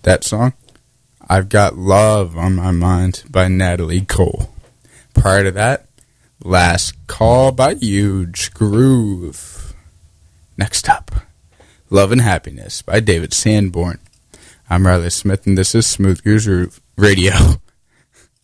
that song, I've Got Love on My Mind by Natalie Cole. Prior to that, Last Call by Huge Groove. Next up, Love and Happiness by David Sanborn. I'm Riley Smith, and this is Smooth Grooves Radio.